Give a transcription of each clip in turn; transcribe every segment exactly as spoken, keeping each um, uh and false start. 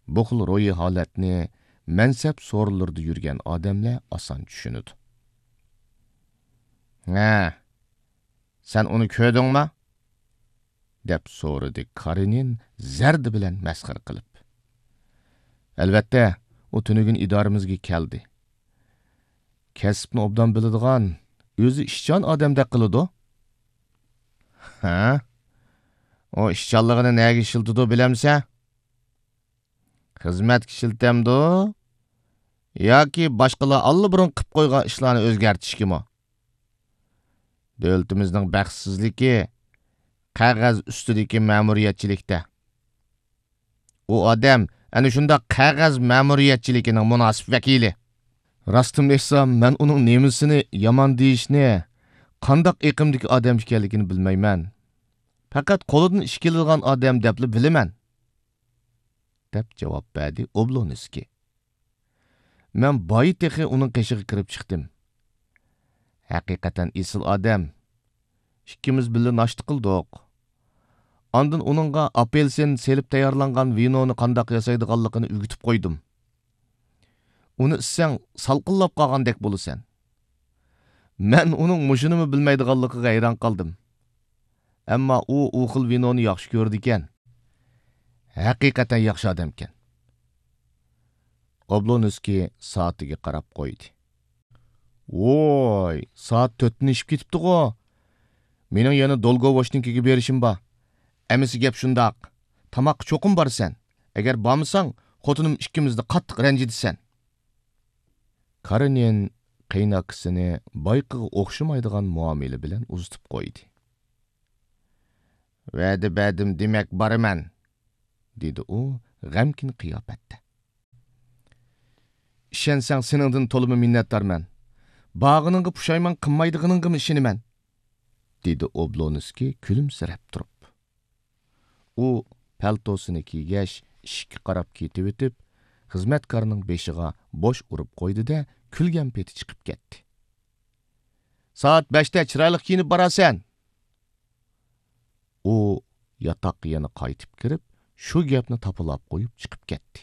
Bu xil ro'yi holatni mansab so'rinlarda yurgan odamlar oson tushunadi. Ha, sen uni ko'rdingmi? deb so'radi Karenin zardi bilan masxara qilib. Albatta, u tunugin idoramizga keldi. Kasbni obdan biladigan, o'zi ishchan odamdek qiladi. Ha? O ishchanligini nega shiltidi bilamsa? Xizmatga shiltamdi yoki boshqalar allburun qilib qo'ygan ishlarni o'zgartirishgimi? Davlatimizning baxtsizligi qog'oz ustidagi ma'muriyatchilikda. U odam ana shunda qog'oz ma'muriyatchiligining munosib vakili. Rostini aytsam, men uning nemisini yomon deyishni, qandoq iqimdagi odam ekanligini bilmayman. Faqat qo'lidan ish keladigan odam deb bilaman, deb javob berdi Oblonskiy. Men boyi texi uning qishig'iga kirib chiqdim. Haqiqatan esil odam. Ikkimiz birga nashta qildik. Ondan uningga apelsin selib tayyorlangan vinoni qandoq yasaydiganligini o'rgatib qo'ydim. Uni issang salqinlab qolgandek bo'lasan. Men uning mushunimi bilmaydiganligiga hayron qoldim. Ammo u u xil vinoni yaxshi ko'rdi ekan. Haqiqatan yaxshi odam ekan. Oblonskiy soatiga qarab qo'ydi. Voy, soat to'rtni ishib ketibdi-ku. Mening yana Dolgovashnikiga berishim bor. Amisi gap shundoq. Tamoq cho'qim borsan. Agar bormasang, xotinim ikkimizni qattiq ranjitsan. Karenin qaynaqasini boyqiga o'xshamaydigan muomala bilan uzitib qo'ydi. Va'da berdim demak boraman, dedi u g'amkin qiyofatda. Ishonsang seningdan to'limi minnatdorman. Bag'iningga pushaymon qilmaydiganingga ishonaman, dedi Oblonskiy kulimsirab turib. U paltosini kiygach, ishga qarab ketib o'tib, xizmatkorning beshiga bosh urib qo'ydi-da, kulgan peti chiqib ketdi. Soat beshda chiroyli kiyinib borasan. U yotoqqa yana qaytib kirib, shu gapni topilab qo'yib chiqib ketdi.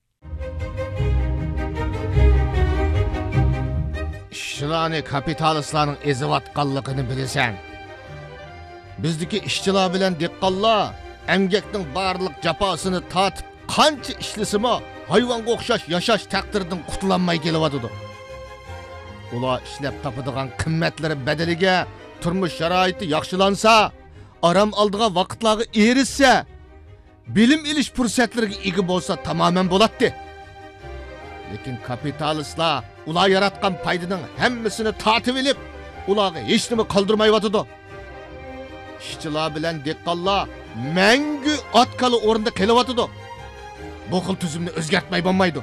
Ishchilarni kapitalistlarning ezivatganligini bilasan. Bizdagi ishchilar bilan dehqonlar emgakning barliq jafosini tatib, qancha ishlasimi, hayvonga o'xshash yashash taqdiridan qutulanmay kelyapti. Ular ishlab topadigan qimmatlari badaliga turmush sharoiti yaxshilansa, aram oldigan vaqtlarga erishsa, bilim ilish fursatlariga ega bo'lsa tamoman bo'ladi. Lekin kapitalistlar ular yaratgan foydaning hammasini tatib olib, ularga hech nima qoldirmayotdi. Ishchilar bilan dehqonlar mangu otkali o'rinda kelyapti. Bu xil tuzumni o'zgartmay bo'lmaydi.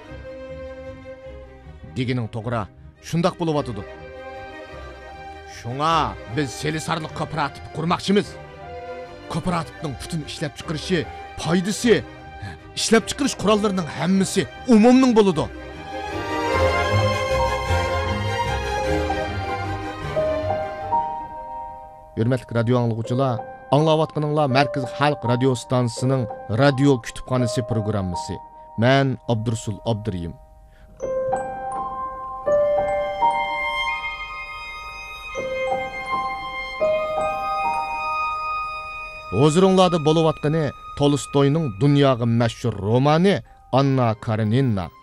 Degining to'g'ri, shundoq bo'lyapti. Shunga biz Selisarlik kooperativ qurmoqchimiz. Kooperativning butun ishlab chiqarishi, foydasi, ishlab chiqarish qurollarining hammasi umumning bo'ladi. Hurmatli radio anglovchilar, anglayotganinglar Markaz Xalq radio stansiyasining radio kutubxonasi programmasi. Men Abdursul Abduriyim. Huzuringlarda bo'layotgani Tolstoyning dunyoga mashhur romani Anna Karenina.